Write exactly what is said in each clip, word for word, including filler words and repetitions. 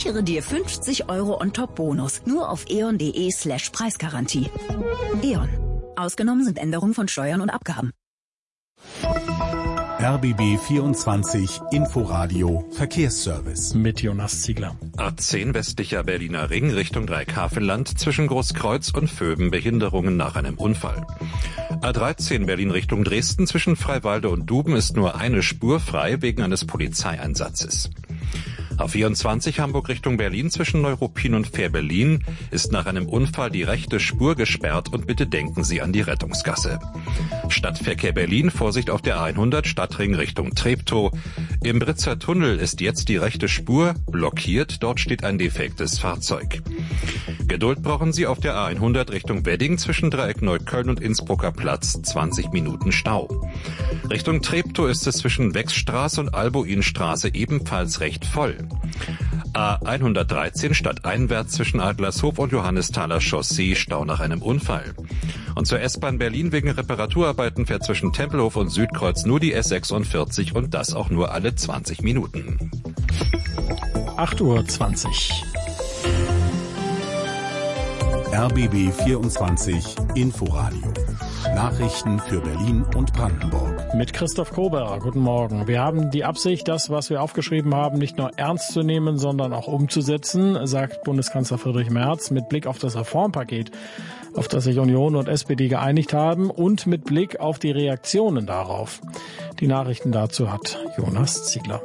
Sichere dir fünfzig Euro on top Bonus. Nur auf eon.de slash Preisgarantie. E.ON. Ausgenommen sind Änderungen von Steuern und Abgaben. R B B vierundzwanzig Inforadio Verkehrsservice. Mit Jonas Ziegler. A zehn westlicher Berliner Ring Richtung Dreieckhavelland zwischen Großkreuz und Vöben Behinderungen nach einem Unfall. A dreizehn Berlin Richtung Dresden zwischen Freiwalde und Duben ist nur eine Spur frei wegen eines Polizeieinsatzes. A vierundzwanzig Hamburg Richtung Berlin zwischen Neuruppin und Fährberlin ist nach einem Unfall die rechte Spur gesperrt und bitte denken Sie an die Rettungsgasse. Stadtverkehr Berlin, Vorsicht auf der A hundert, Stadtring Richtung Treptow. Im Britzer Tunnel ist jetzt die rechte Spur blockiert, dort steht ein defektes Fahrzeug. Geduld brauchen Sie auf der A hundert Richtung Wedding zwischen Dreieck Neukölln und Innsbrucker Platz, zwanzig Minuten Stau. Richtung Treptow ist es zwischen Wechsstraße und Albuinstraße ebenfalls recht voll. A hundertdreizehn stadteinwärts zwischen Adlershof und Johannesthaler Chaussee, Stau nach einem Unfall. Und zur S-Bahn Berlin wegen Reparaturarbeiten fährt zwischen Tempelhof und Südkreuz nur die S sechsundvierzig und das auch nur alle zwanzig Minuten. acht Uhr zwanzig. R B B vierundzwanzig Inforadio. Nachrichten für Berlin und Brandenburg. Mit Christoph Kober. Guten Morgen. Wir haben die Absicht, das, was wir aufgeschrieben haben, nicht nur ernst zu nehmen, sondern auch umzusetzen, sagt Bundeskanzler Friedrich Merz mit Blick auf das Reformpaket, auf das sich Union und S P D geeinigt haben und mit Blick auf die Reaktionen darauf. Die Nachrichten dazu hat Jonas Ziegler.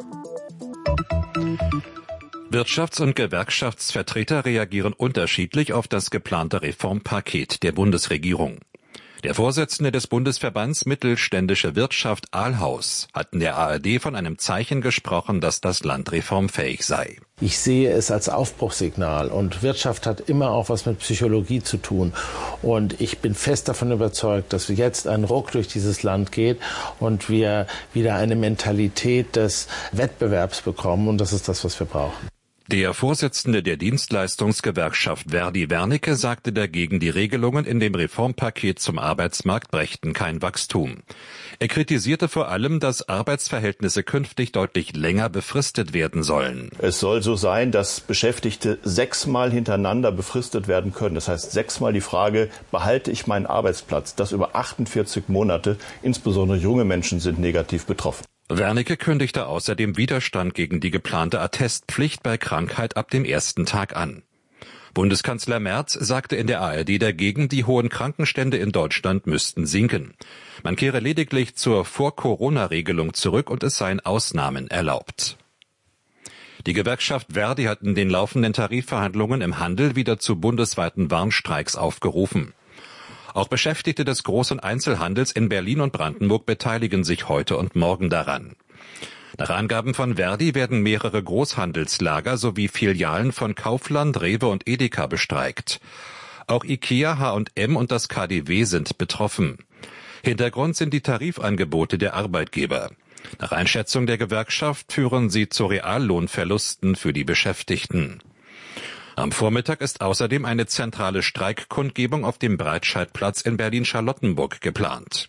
Wirtschafts- und Gewerkschaftsvertreter reagieren unterschiedlich auf das geplante Reformpaket der Bundesregierung. Der Vorsitzende des Bundesverbands Mittelständische Wirtschaft Ahlhaus hat in der A R D von einem Zeichen gesprochen, dass das Land reformfähig sei. Ich sehe es als Aufbruchssignal und Wirtschaft hat immer auch was mit Psychologie zu tun. Und ich bin fest davon überzeugt, dass jetzt ein Ruck durch dieses Land geht und wir wieder eine Mentalität des Wettbewerbs bekommen und das ist das, was wir brauchen. Der Vorsitzende der Dienstleistungsgewerkschaft Verdi Wernicke sagte dagegen, die Regelungen in dem Reformpaket zum Arbeitsmarkt brächten kein Wachstum. Er kritisierte vor allem, dass Arbeitsverhältnisse künftig deutlich länger befristet werden sollen. Es soll so sein, dass Beschäftigte sechsmal hintereinander befristet werden können. Das heißt sechsmal die Frage, behalte ich meinen Arbeitsplatz? Das über achtundvierzig Monate. Insbesondere junge Menschen sind negativ betroffen. Wernicke kündigte außerdem Widerstand gegen die geplante Attestpflicht bei Krankheit ab dem ersten Tag an. Bundeskanzler Merz sagte in der A R D dagegen, die hohen Krankenstände in Deutschland müssten sinken. Man kehre lediglich zur Vor-Corona-Regelung zurück und es seien Ausnahmen erlaubt. Die Gewerkschaft Verdi hat in den laufenden Tarifverhandlungen im Handel wieder zu bundesweiten Warnstreiks aufgerufen. Auch Beschäftigte des Groß- und Einzelhandels in Berlin und Brandenburg beteiligen sich heute und morgen daran. Nach Angaben von Verdi werden mehrere Großhandelslager sowie Filialen von Kaufland, Rewe und Edeka bestreikt. Auch IKEA, H und M und das K D W sind betroffen. Hintergrund sind die Tarifangebote der Arbeitgeber. Nach Einschätzung der Gewerkschaft führen sie zu Reallohnverlusten für die Beschäftigten. Am Vormittag ist außerdem eine zentrale Streikkundgebung auf dem Breitscheidplatz in Berlin-Charlottenburg geplant.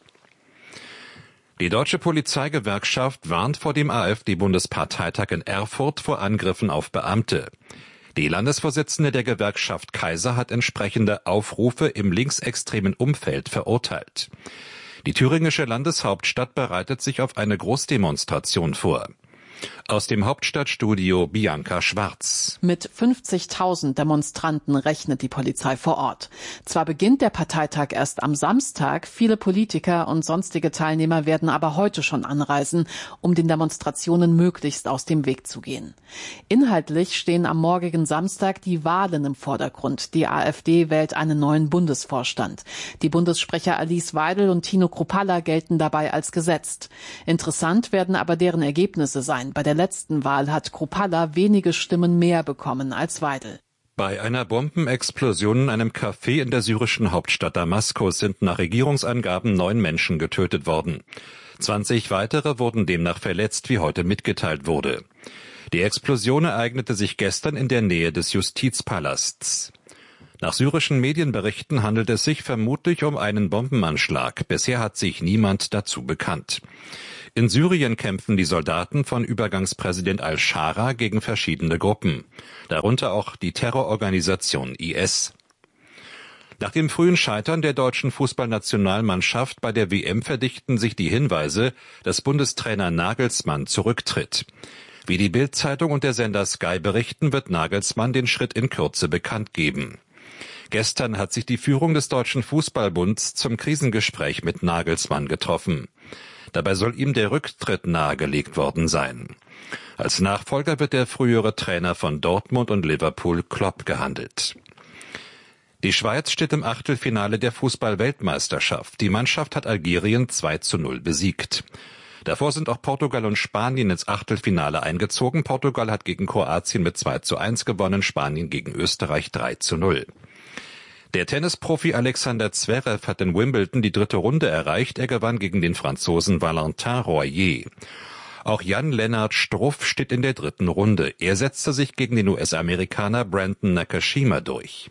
Die Deutsche Polizeigewerkschaft warnt vor dem AfD-Bundesparteitag in Erfurt vor Angriffen auf Beamte. Die Landesvorsitzende der Gewerkschaft Kaiser hat entsprechende Aufrufe im linksextremen Umfeld verurteilt. Die thüringische Landeshauptstadt bereitet sich auf eine Großdemonstration vor. Aus dem Hauptstadtstudio Bianca Schwarz. Mit fünfzigtausend Demonstranten rechnet die Polizei vor Ort. Zwar beginnt der Parteitag erst am Samstag, viele Politiker und sonstige Teilnehmer werden aber heute schon anreisen, um den Demonstrationen möglichst aus dem Weg zu gehen. Inhaltlich stehen am morgigen Samstag die Wahlen im Vordergrund. Die AfD wählt einen neuen Bundesvorstand. Die Bundessprecher Alice Weidel und Tino Kruppalla gelten dabei als gesetzt. Interessant werden aber deren Ergebnisse sein. Bei der letzten Wahl hat Kruppalla wenige Stimmen mehr bekommen als Weidel. Bei einer Bombenexplosion in einem Café in der syrischen Hauptstadt Damaskus sind nach Regierungsangaben neun Menschen getötet worden. zwanzig weitere wurden demnach verletzt, wie heute mitgeteilt wurde. Die Explosion ereignete sich gestern in der Nähe des Justizpalasts. Nach syrischen Medienberichten handelt es sich vermutlich um einen Bombenanschlag. Bisher hat sich niemand dazu bekannt. In Syrien kämpfen die Soldaten von Übergangspräsident al-Shara gegen verschiedene Gruppen, darunter auch die Terrororganisation I S. Nach dem frühen Scheitern der deutschen Fußballnationalmannschaft bei der W M verdichten sich die Hinweise, dass Bundestrainer Nagelsmann zurücktritt. Wie die Bild-Zeitung und der Sender Sky berichten, wird Nagelsmann den Schritt in Kürze bekannt geben. Gestern hat sich die Führung des Deutschen Fußballbunds zum Krisengespräch mit Nagelsmann getroffen. Dabei soll ihm der Rücktritt nahegelegt worden sein. Als Nachfolger wird der frühere Trainer von Dortmund und Liverpool Klopp gehandelt. Die Schweiz steht im Achtelfinale der Fußball-Weltmeisterschaft. Die Mannschaft hat Algerien zwei zu null besiegt. Davor sind auch Portugal und Spanien ins Achtelfinale eingezogen. Portugal hat gegen Kroatien mit zwei zu eins gewonnen, Spanien gegen Österreich drei zu null. Der Tennisprofi Alexander Zverev hat in Wimbledon die dritte Runde erreicht. Er gewann gegen den Franzosen Valentin Royer. Auch Jan-Lennart Struff steht in der dritten Runde. Er setzte sich gegen den U S-Amerikaner Brandon Nakashima durch.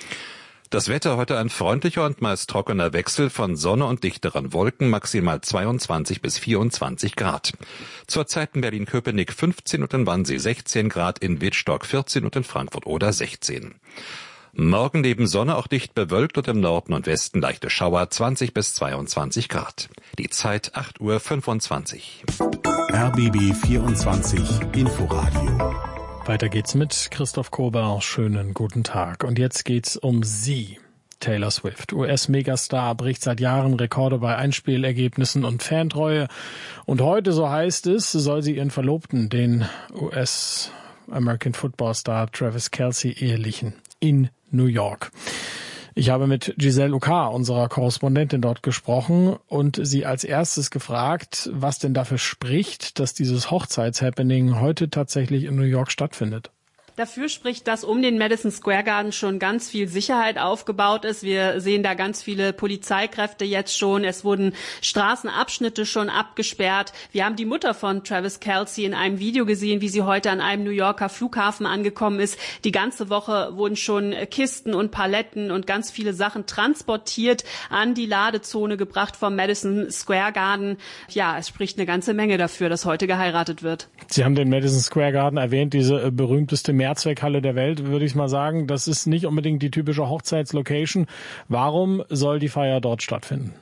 Das Wetter heute ein freundlicher und meist trockener Wechsel von Sonne und dichteren Wolken, maximal zweiundzwanzig bis vierundzwanzig Grad. Zurzeit in Berlin-Köpenick fünfzehn und in Wannsee sechzehn Grad, in Wittstock vierzehn und in Frankfurt-Oder sechzehn. Morgen neben Sonne auch dicht bewölkt und im Norden und Westen leichte Schauer, zwanzig bis zweiundzwanzig Grad. Die Zeit acht Uhr fünfundzwanzig. R B B vierundzwanzig Inforadio. Weiter geht's mit Christoph Kober. Schönen guten Tag. Und jetzt geht's um sie. Taylor Swift, U S-Megastar, bricht seit Jahren Rekorde bei Einspielergebnissen und Fantreue. Und heute, so heißt es, soll sie ihren Verlobten, den U S-American Football Star Travis Kelce, ehelichen. In New York. Ich habe mit Giselle Ucar, unserer Korrespondentin, dort gesprochen und sie als erstes gefragt, was denn dafür spricht, dass dieses Hochzeitshappening heute tatsächlich in New York stattfindet. Dafür spricht, dass um den Madison Square Garden schon ganz viel Sicherheit aufgebaut ist. Wir sehen da ganz viele Polizeikräfte jetzt schon. Es wurden Straßenabschnitte schon abgesperrt. Wir haben die Mutter von Travis Kelce in einem Video gesehen, wie sie heute an einem New Yorker Flughafen angekommen ist. Die ganze Woche wurden schon Kisten und Paletten und ganz viele Sachen transportiert, an die Ladezone gebracht vom Madison Square Garden. Ja, es spricht eine ganze Menge dafür, dass heute geheiratet wird. Sie haben den Madison Square Garden erwähnt, diese berühmteste Mehrzweckhalle der Welt, würde ich mal sagen. Das ist nicht unbedingt die typische Hochzeitslocation. Warum soll die Feier dort stattfinden?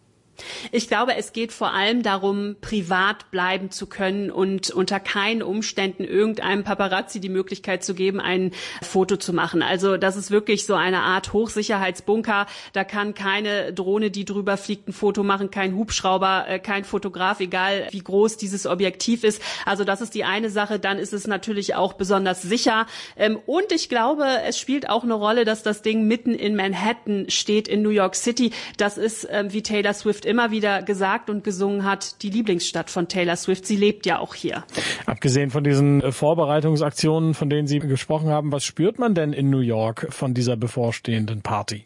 Ich glaube, es geht vor allem darum, privat bleiben zu können und unter keinen Umständen irgendeinem Paparazzi die Möglichkeit zu geben, ein Foto zu machen. Also das ist wirklich so eine Art Hochsicherheitsbunker. Da kann keine Drohne, die drüber fliegt, ein Foto machen, kein Hubschrauber, kein Fotograf, egal wie groß dieses Objektiv ist. Also das ist die eine Sache. Dann ist es natürlich auch besonders sicher. Und ich glaube, es spielt auch eine Rolle, dass das Ding mitten in Manhattan steht, in New York City. Das ist, wie Taylor Swift immer wieder gesagt und gesungen hat, die Lieblingsstadt von Taylor Swift. Sie lebt ja auch hier. Abgesehen von diesen Vorbereitungsaktionen, von denen Sie gesprochen haben, was spürt man denn in New York von dieser bevorstehenden Party?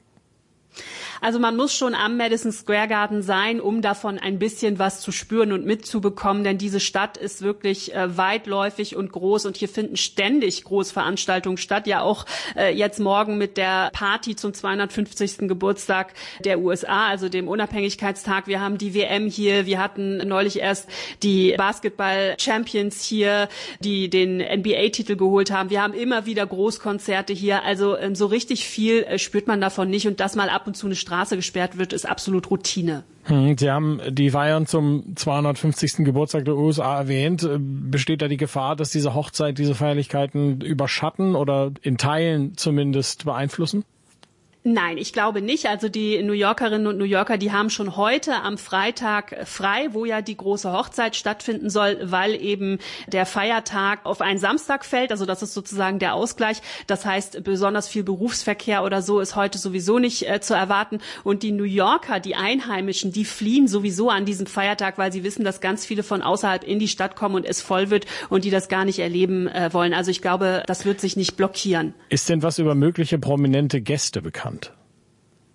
Also man muss schon am Madison Square Garden sein, um davon ein bisschen was zu spüren und mitzubekommen, denn diese Stadt ist wirklich äh, weitläufig und groß und hier finden ständig Großveranstaltungen statt. Ja auch äh, jetzt morgen mit der Party zum zweihundertfünfzigsten Geburtstag der U S A, also dem Unabhängigkeitstag. Wir haben die W M hier, wir hatten neulich erst die Basketball-Champions hier, die den N B A-Titel geholt haben. Wir haben immer wieder Großkonzerte hier, also ähm, so richtig viel äh, spürt man davon nicht und das mal ab und zu eine Straße gesperrt wird, ist absolut Routine. Sie haben die Feiern zum zweihundertfünfzigsten Geburtstag der U S A erwähnt. Besteht da die Gefahr, dass diese Hochzeit, diese Feierlichkeiten überschatten oder in Teilen zumindest beeinflussen? Nein, ich glaube nicht. Also die New Yorkerinnen und New Yorker, die haben schon heute am Freitag frei, wo ja die große Hochzeit stattfinden soll, weil eben der Feiertag auf einen Samstag fällt. Also das ist sozusagen der Ausgleich. Das heißt, besonders viel Berufsverkehr oder so ist heute sowieso nicht äh, zu erwarten. Und die New Yorker, die Einheimischen, die fliehen sowieso an diesem Feiertag, weil sie wissen, dass ganz viele von außerhalb in die Stadt kommen und es voll wird und die das gar nicht erleben äh, wollen. Also ich glaube, das wird sich nicht blockieren. Ist denn was über mögliche prominente Gäste bekannt?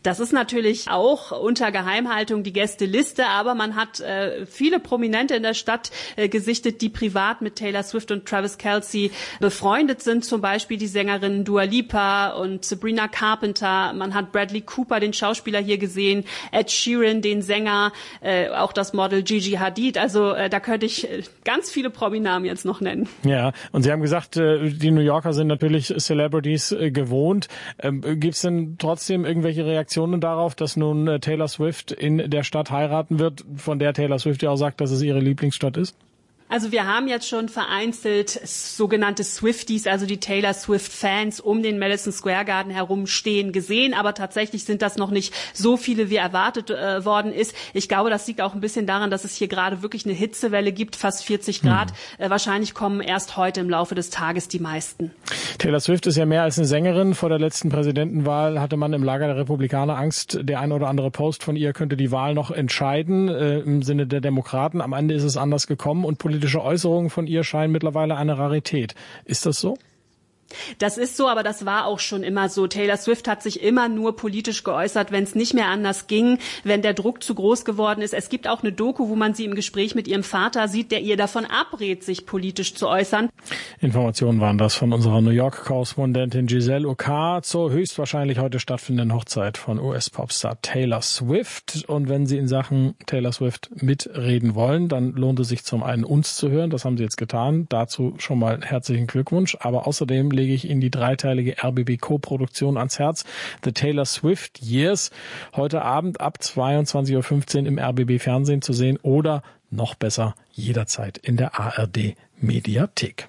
Das ist natürlich auch unter Geheimhaltung die Gästeliste, aber man hat äh, viele Prominente in der Stadt äh, gesichtet, die privat mit Taylor Swift und Travis Kelce befreundet sind, zum Beispiel die Sängerinnen Dua Lipa und Sabrina Carpenter. Man hat Bradley Cooper, den Schauspieler, hier gesehen, Ed Sheeran, den Sänger, äh, auch das Model Gigi Hadid. Also äh, da könnte ich äh, ganz viele Prominamen jetzt noch nennen. Ja, und Sie haben gesagt, äh, die New Yorker sind natürlich Celebrities äh, gewohnt. Ähm, Gibt es denn trotzdem irgendwelche Reaktionen darauf, dass nun äh, Taylor Swift in der Stadt heiraten wird, von der Taylor Swift ja auch sagt, dass es ihre Lieblingsstadt ist? Also wir haben jetzt schon vereinzelt sogenannte Swifties, also die Taylor Swift-Fans um den Madison Square Garden herum stehen gesehen, aber tatsächlich sind das noch nicht so viele, wie erwartet äh, worden ist. Ich glaube, das liegt auch ein bisschen daran, dass es hier gerade wirklich eine Hitzewelle gibt, fast vierzig Grad. Hm. Äh, wahrscheinlich kommen erst heute im Laufe des Tages die meisten. Taylor Swift ist ja mehr als eine Sängerin. Vor der letzten Präsidentenwahl hatte man im Lager der Republikaner Angst, der ein oder andere Post von ihr könnte die Wahl noch entscheiden, äh, im Sinne der Demokraten. Am Ende ist es anders gekommen und politische Äußerungen von ihr scheinen mittlerweile eine Rarität. Ist das so? Das ist so, aber das war auch schon immer so. Taylor Swift hat sich immer nur politisch geäußert, wenn es nicht mehr anders ging, wenn der Druck zu groß geworden ist. Es gibt auch eine Doku, wo man sie im Gespräch mit ihrem Vater sieht, der ihr davon abrät, sich politisch zu äußern. Informationen waren das von unserer New York-Korrespondentin Giselle Ocar zur höchstwahrscheinlich heute stattfindenden Hochzeit von U S-Popstar Taylor Swift. Und wenn Sie in Sachen Taylor Swift mitreden wollen, dann lohnt es sich zum einen, uns zu hören. Das haben Sie jetzt getan. Dazu schon mal herzlichen Glückwunsch. Aber außerdem lege ich Ihnen die dreiteilige R B B-Co-Produktion ans Herz. The Taylor Swift Years. Heute Abend ab zweiundzwanzig Uhr fünfzehn im R B B-Fernsehen zu sehen oder noch besser jederzeit in der A R D-Mediathek.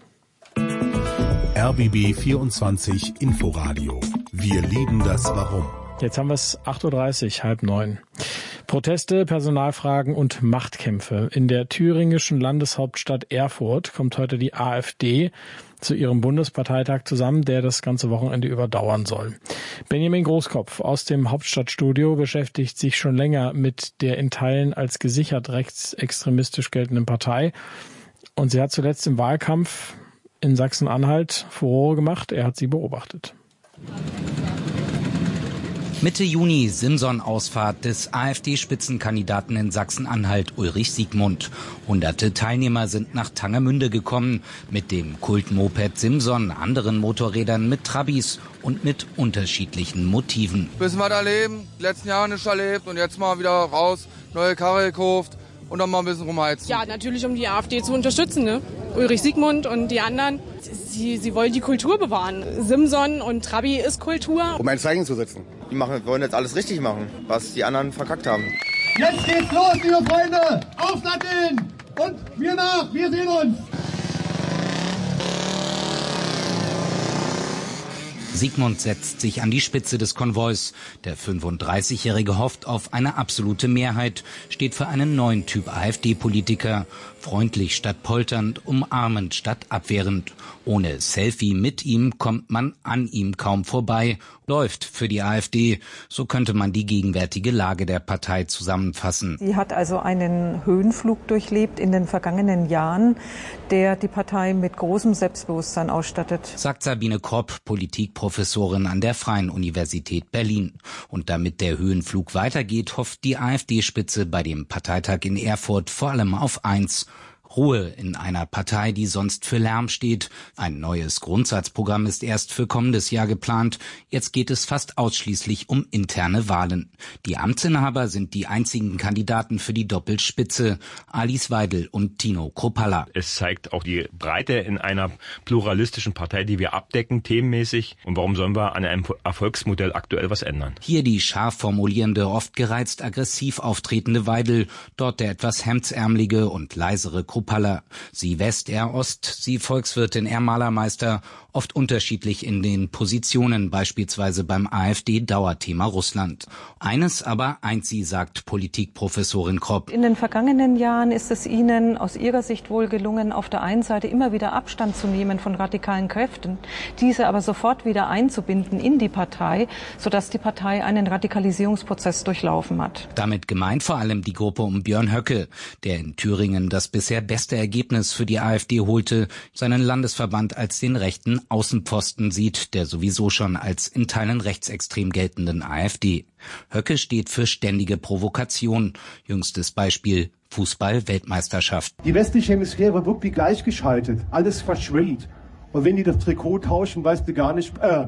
R B B vierundzwanzig Inforadio. Wir lieben das Warum. Jetzt haben wir es acht Uhr dreißig, halb neun. Proteste, Personalfragen und Machtkämpfe. In der thüringischen Landeshauptstadt Erfurt kommt heute die AfD zu ihrem Bundesparteitag zusammen, der das ganze Wochenende überdauern soll. Benjamin Großkopf aus dem Hauptstadtstudio beschäftigt sich schon länger mit der in Teilen als gesichert rechtsextremistisch geltenden Partei. Und sie hat zuletzt im Wahlkampf in Sachsen-Anhalt Furore gemacht. Er hat sie beobachtet. Mitte Juni, Simson-Ausfahrt des AfD-Spitzenkandidaten in Sachsen-Anhalt, Ulrich Siegmund. Hunderte Teilnehmer sind nach Tangermünde gekommen, mit dem Kultmoped Simson, anderen Motorrädern, mit Trabis und mit unterschiedlichen Motiven. Bisschen was erleben, die letzten Jahre nicht erlebt und jetzt mal wieder raus, neue Karre gekauft und dann mal ein bisschen rumheizen. Ja, natürlich, um die AfD zu unterstützen, ne? Ulrich Siegmund und die anderen, sie, sie wollen die Kultur bewahren. Simson und Trabi ist Kultur. Um ein Zeichen zu setzen. Die machen, wollen jetzt alles richtig machen, was die anderen verkackt haben. Jetzt geht's los, liebe Freunde! Aufsatteln! Und wir nach, wir sehen uns! Siegmund setzt sich an die Spitze des Konvois. Der fünfunddreißigjährige hofft auf eine absolute Mehrheit, steht für einen neuen Typ AfD-Politiker. Freundlich statt polternd, umarmend statt abwehrend. Ohne Selfie mit ihm kommt man an ihm kaum vorbei. Läuft für die AfD. So könnte man die gegenwärtige Lage der Partei zusammenfassen. Sie hat also einen Höhenflug durchlebt in den vergangenen Jahren, der die Partei mit großem Selbstbewusstsein ausstattet. Sagt Sabine Kropp, Politikprofessorin an der Freien Universität Berlin. Und damit der Höhenflug weitergeht, hofft die AfD-Spitze bei dem Parteitag in Erfurt vor allem auf eins: Ruhe in einer Partei, die sonst für Lärm steht. Ein neues Grundsatzprogramm ist erst für kommendes Jahr geplant. Jetzt geht es fast ausschließlich um interne Wahlen. Die Amtsinhaber sind die einzigen Kandidaten für die Doppelspitze: Alice Weidel und Tino Kruppalla. Es zeigt auch die Breite in einer pluralistischen Partei, die wir abdecken, themenmäßig. Und warum sollen wir an einem Erfolgsmodell aktuell was ändern? Hier die scharf formulierende, oft gereizt aggressiv auftretende Weidel, dort der etwas hemdsärmelige und leisere Kruppalla. Sie West, er Ost, sie Volkswirtin, er Malermeister, oft unterschiedlich in den Positionen, beispielsweise beim AfD-Dauerthema Russland. Eines aber eint sie, sagt Politikprofessorin Kropp. In den vergangenen Jahren ist es Ihnen aus Ihrer Sicht wohl gelungen, auf der einen Seite immer wieder Abstand zu nehmen von radikalen Kräften, diese aber sofort wieder einzubinden in die Partei, sodass die Partei einen Radikalisierungsprozess durchlaufen hat. Damit gemeint vor allem die Gruppe um Björn Höcke, der in Thüringen das bisher beste Ergebnis für die AfD holte, seinen Landesverband als den rechten Außenposten sieht, der sowieso schon als in Teilen rechtsextrem geltenden AfD. Höcke steht für ständige Provokation. Jüngstes Beispiel: Fußball-Weltmeisterschaft. Die westliche Hemisphäre wirkt wie gleichgeschaltet. Alles verschwimmt. Und wenn die das Trikot tauschen, weißt du gar nicht... Äh,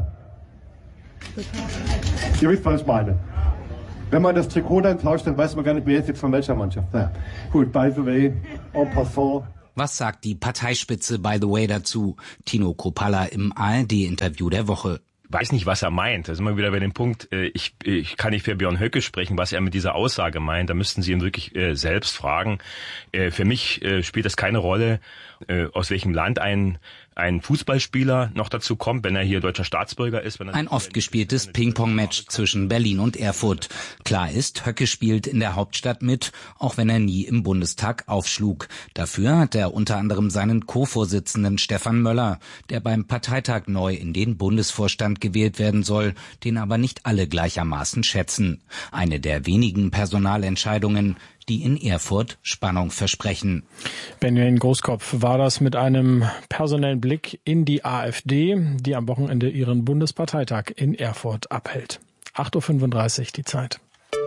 ihr wisst, was ich meine. Wenn man das Trikot dann tauscht, dann weiß man gar nicht, wer ist jetzt von welcher Mannschaft. Ja. Gut, by the way, en passant. Was sagt die Parteispitze by the way dazu? Tino Kruppalla im A R D-Interview der Woche. Weiß nicht, was er meint. Da sind wir wieder bei dem Punkt, ich, ich kann nicht für Björn Höcke sprechen, was er mit dieser Aussage meint. Da müssten Sie ihn wirklich äh, selbst fragen. Äh, für mich äh, spielt das keine Rolle, äh, aus welchem Land ein ein Fußballspieler noch dazu kommt, wenn er hier deutscher Staatsbürger ist. Wenn er ein oft gespieltes Ping-Pong-Match zwischen Berlin und Erfurt. Klar ist, Höcke spielt in der Hauptstadt mit, auch wenn er nie im Bundestag aufschlug. Dafür hat er unter anderem seinen Co-Vorsitzenden Stefan Möller, der beim Parteitag neu in den Bundesvorstand gewählt werden soll, den aber nicht alle gleichermaßen schätzen. Eine der wenigen Personalentscheidungen, die in Erfurt Spannung versprechen. Benjamin Großkopf war das mit einem personellen Blick in die AfD, die am Wochenende ihren Bundesparteitag in Erfurt abhält. acht Uhr fünfunddreißig die Zeit.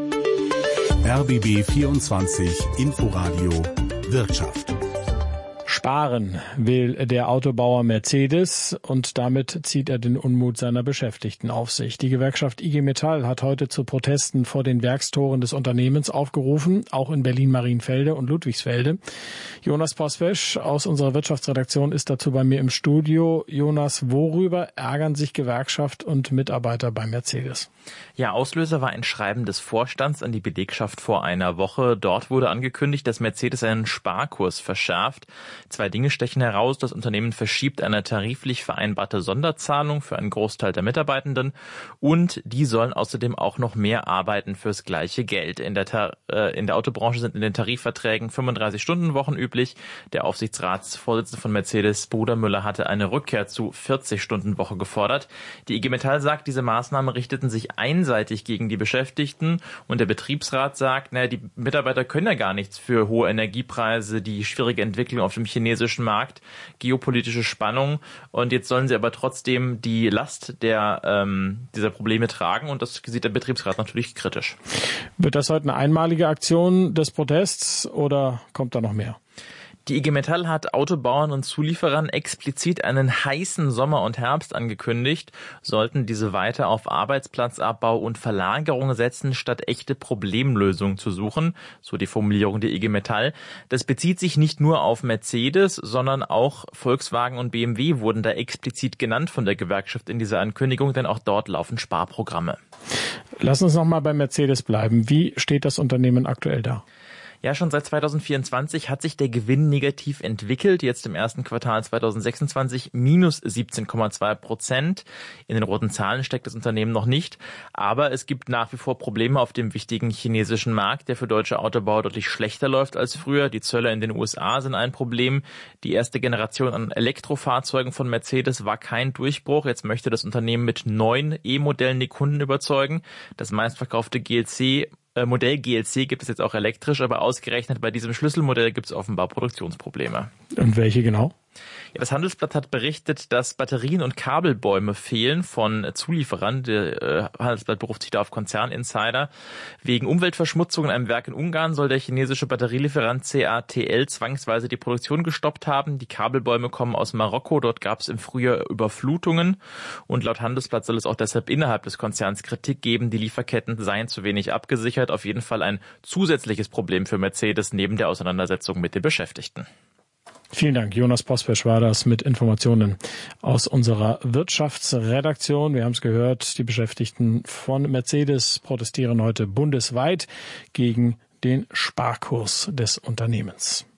R B B vierundzwanzig Inforadio Wirtschaft. Sparen will der Autobauer Mercedes und damit zieht er den Unmut seiner Beschäftigten auf sich. Die Gewerkschaft I G Metall hat heute zu Protesten vor den Werkstoren des Unternehmens aufgerufen, auch in Berlin-Marienfelde und Ludwigsfelde. Jonas Pospesch aus unserer Wirtschaftsredaktion ist dazu bei mir im Studio. Jonas, worüber ärgern sich Gewerkschaft und Mitarbeiter bei Mercedes? Ja, Auslöser war ein Schreiben des Vorstands an die Belegschaft vor einer Woche. Dort wurde angekündigt, dass Mercedes einen Sparkurs verschärft. Zwei Dinge stechen heraus. Das Unternehmen verschiebt eine tariflich vereinbarte Sonderzahlung für einen Großteil der Mitarbeitenden und die sollen außerdem auch noch mehr arbeiten fürs gleiche Geld. In der, Tar- äh, in der Autobranche sind in den Tarifverträgen fünfunddreißig-Stunden-Wochen üblich. Der Aufsichtsratsvorsitzende von Mercedes, Bruder Müller, hatte eine Rückkehr zu vierzig-Stunden-Woche gefordert. Die I G Metall sagt, diese Maßnahmen richteten sich einseitig gegen die Beschäftigten und der Betriebsrat sagt, naja, die Mitarbeiter können ja gar nichts für hohe Energiepreise, die schwierige Entwicklung auf dem chinesischen Markt, geopolitische Spannung und jetzt sollen sie aber trotzdem die Last der ähm, dieser Probleme tragen und das sieht der Betriebsrat natürlich kritisch. Wird das heute eine einmalige Aktion des Protests oder kommt da noch mehr? Die I G Metall hat Autobauern und Zulieferern explizit einen heißen Sommer und Herbst angekündigt, sollten diese weiter auf Arbeitsplatzabbau und Verlagerung setzen, statt echte Problemlösungen zu suchen, so die Formulierung der I G Metall. Das bezieht sich nicht nur auf Mercedes, sondern auch Volkswagen und B M W wurden da explizit genannt von der Gewerkschaft in dieser Ankündigung, denn auch dort laufen Sparprogramme. Lass uns noch mal bei Mercedes bleiben. Wie steht das Unternehmen aktuell da? Ja, schon seit zweitausendvierundzwanzig hat sich der Gewinn negativ entwickelt. Jetzt im ersten Quartal zweitausendsechsundzwanzig minus siebzehn Komma zwei Prozent. In den roten Zahlen steckt das Unternehmen noch nicht. Aber es gibt nach wie vor Probleme auf dem wichtigen chinesischen Markt, der für deutsche Autobauer deutlich schlechter läuft als früher. Die Zölle in den U S A sind ein Problem. Die erste Generation an Elektrofahrzeugen von Mercedes war kein Durchbruch. Jetzt möchte das Unternehmen mit neun E-Modellen die Kunden überzeugen. Das meistverkaufte G L C Modell G L C gibt es jetzt auch elektrisch, aber ausgerechnet bei diesem Schlüsselmodell gibt es offenbar Produktionsprobleme. Und welche genau? Ja, das Handelsblatt hat berichtet, dass Batterien und Kabelbäume fehlen von Zulieferern. Der äh, Handelsblatt beruft sich da auf Konzerninsider. Wegen Umweltverschmutzung in einem Werk in Ungarn soll der chinesische Batterielieferant C A T L zwangsweise die Produktion gestoppt haben. Die Kabelbäume kommen aus Marokko. Dort gab es im Frühjahr Überflutungen. Und laut Handelsblatt soll es auch deshalb innerhalb des Konzerns Kritik geben, die Lieferketten seien zu wenig abgesichert. Auf jeden Fall ein zusätzliches Problem für Mercedes neben der Auseinandersetzung mit den Beschäftigten. Vielen Dank. Jonas Pospesch war das mit Informationen aus unserer Wirtschaftsredaktion. Wir haben es gehört, die Beschäftigten von Mercedes protestieren heute bundesweit gegen den Sparkurs des Unternehmens.